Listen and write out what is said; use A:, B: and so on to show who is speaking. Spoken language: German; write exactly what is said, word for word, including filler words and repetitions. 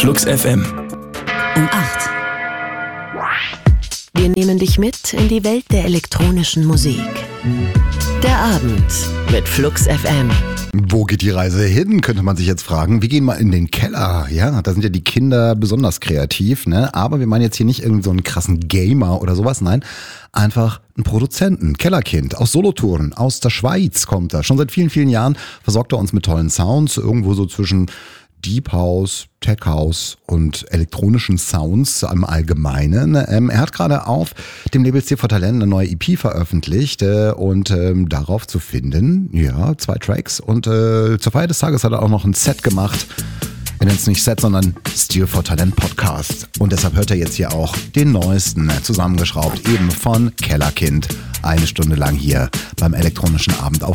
A: Flux F M.
B: Um acht. Wir nehmen dich mit in die Welt der elektronischen Musik. Der Abend mit Flux F M.
C: Wo geht die Reise hin, könnte man sich jetzt fragen. Wir gehen mal in den Keller. Ja, da sind ja die Kinder besonders kreativ, ne? Aber wir meinen jetzt hier nicht irgendwie so einen krassen Gamer oder sowas. Nein, einfach einen Produzenten. Kellerkind aus Solothurn, aus der Schweiz kommt er. Schon seit vielen, vielen Jahren versorgt er uns mit tollen Sounds. Irgendwo so zwischen Deep House, Tech House und elektronischen Sounds im Allgemeinen. Ähm, er hat gerade auf dem Label C vier Talent eine neue E P veröffentlicht äh, und ähm, darauf zu finden, ja, zwei Tracks. Und äh, zur Feier des Tages hat er auch noch ein Set gemacht. Wir nennen es nicht Set, sondern C vier Talent Podcast. Und deshalb hört er jetzt hier auch den neuesten, zusammengeschraubt, eben von Kellerkind. Eine Stunde lang hier beim elektronischen Abend auf